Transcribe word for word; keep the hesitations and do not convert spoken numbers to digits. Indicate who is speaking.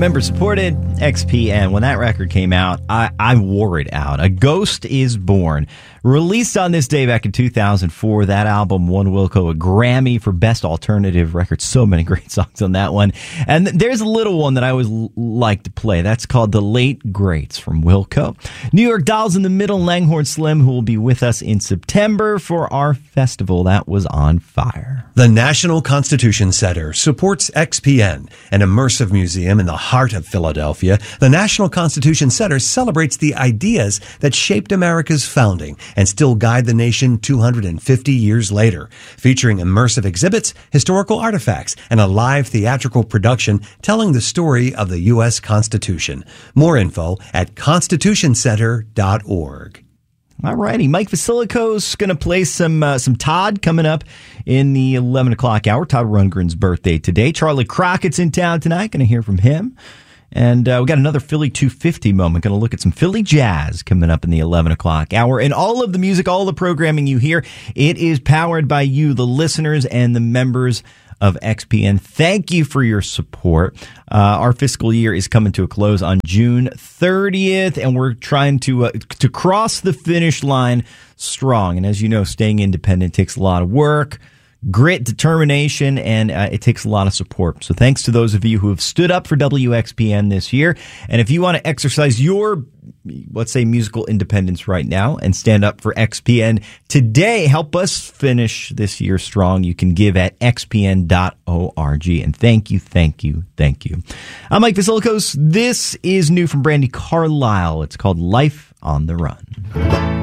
Speaker 1: Member supported X P N. When that record came out, I, I wore it out. A Ghost is Born. Released on this day back in two thousand four, that album won Wilco a Grammy for Best Alternative Record. So many great songs on that one. And there's a little one that I always l- like to play. That's called The Late Greats from Wilco. New York Dolls in the Middle, Langhorne Slim, who will be with us in September for our festival. That was on fire.
Speaker 2: The National Constitution Center supports X P N, an immersive museum in the heart of Philadelphia. The National Constitution Center celebrates the ideas that shaped America's founding and still guide the nation two hundred fifty years later, featuring immersive exhibits, historical artifacts, and a live theatrical production telling the story of the U S Constitution. More info at constitution center dot org.
Speaker 1: All righty, Mike Vasilico's going to play some uh, some Todd coming up in the eleven o'clock hour. Todd Rundgren's birthday today. Charlie Crockett's in town tonight. Going to hear from him. And uh, we got another Philly two fifty moment. Going to look at some Philly jazz coming up in the eleven o'clock hour. And all of the music, all the programming you hear, it is powered by you, the listeners and the members of X P N. Thank you for your support. Uh, our fiscal year is coming to a close on June thirtieth, and we're trying to uh, to cross the finish line strong. And as you know, staying independent takes a lot of work, grit, determination, and uh, it takes a lot of support. So thanks to those of you who have stood up for W X P N this year. And if you want to exercise your, let's say, musical independence right now and stand up for X P N today, help us finish this year strong, you can give at x p n dot org. And thank you, thank you, thank you. I'm Mike Vasilikos. This is new from Brandi Carlile. It's called Life on the Run.